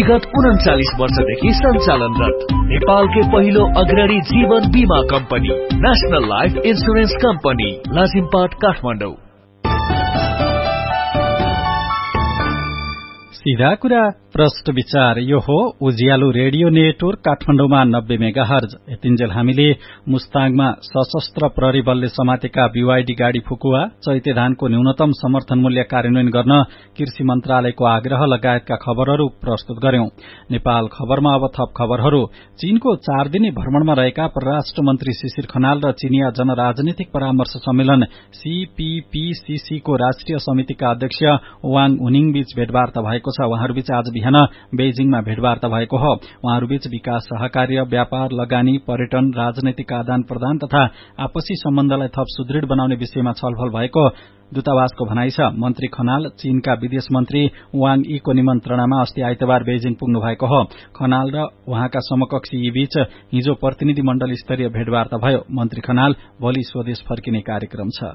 विगत 39 वर्षदेखि सञ्चालनरत नेपालकै पहिलो अग्रणी जीवन बीमा company national life insurance company Lazimpat Kathmandu. सीधा कुरा प्रष्ट विचार। यो हो उज्यालो रेडियो नेटवर्क काठमाडौँमा 90 मेगाहर्ज। यतिन्जेल हामीले मुस्ताङमा सशस्त्र प्रहरी बलले समातेका बीवाईडी गाड़ी फुकुवा, चैते धानको न्यूनतम समर्थन मूल्य कार्यान्वयन गर्न कृषि मन्त्रालयको आग्रह लगायतका खबरहरू प्रस्तुत गर्यौं। नेपाल खबरमा अब थप खबरहरू। चीनको 4 दिने भ्रमणमा रहेका परराष्ट्र मन्त्री शिशिर खनाल र चीनिया जनराजनीतिक परामर्श सम्मेलन सीपीपीसीसी को राष्ट्रिय समितिका अध्यक्ष वाङ उनिङ बीच भेटवार्ता भएको छ। उहाँहरूबीच आज बिहान बेजिङमा भेटवार्ता भएको हो। उहाँहरूबीच विकास सहकार्य, व्यापार, लगानी, पर्यटन, राजनैतिक आदान प्रदान तथा आपसी सम्बन्धलाई थप सुदृढ़ बनाउने विषयमा छलफल भएको दूतावासको भनाइ छ। मन्त्री खनाल चीनका विदेश मन्त्री वाङ यीको निमन्त्रणामा अस्ति आइतबार बेजिङ पुग्नु भएको हो। खनाल र उहाँका समकक्षी बीच हिजो प्रतिनिधि मण्डल स्तरीय भेटवार्ता भयो। मन्त्री खनाल भोलि स्वदेश फर्किने कार्यक्रम छ।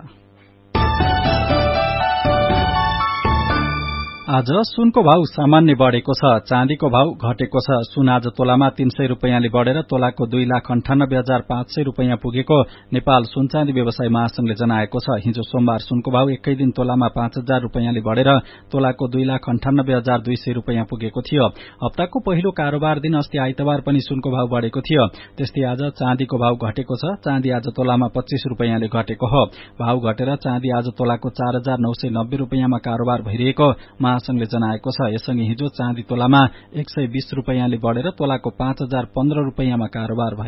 आज सुनको भाव सामान्य बढ़ेको छ। चाँदीको भाव घटेको छ। सुन आज तोलामा 300 रुपैयाँले बढ़ेर तोलाको 2,98,500 रुपैयाँ पुगेको नेपाल सुनचाँदी व्यवसाय महासंघले जनाएको छ। हिजो सोमबार सुनको भाव एकै दिन तोलामा 5,000 रुपैयाँले बढ़ेर तोलाको 2,98,200 रुपैयाँ पुगेको थियो। हप्ताको पहिलो कारोबार दिन अस्ति आइतबार पनि सुनको भाव बढ़ेको थियो। त्यस्तै आज चाँदीको भाव घटेको छ। चाँदी आज तोलामा 25 रुपैयाँले घटेको हो। भाव घटेर चाँदी आज तोलाको 4,990 रुपैयाँमा कारोबार भइरहेको महासंघले जनाएको छ। यससँगै हिजो चाँदी तोलामा 120 रुपैयाँले बढ़ेर तोलाको 5,015 रुपैयाँमा कारोबार